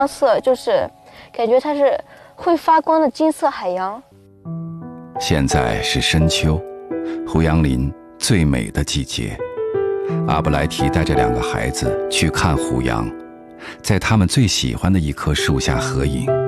色，就是感觉它是会发光的金色海洋。 现在是深秋，胡杨林最美的季节。阿布莱提带着2个孩子去看胡杨，在他们最喜欢的一棵树下合影。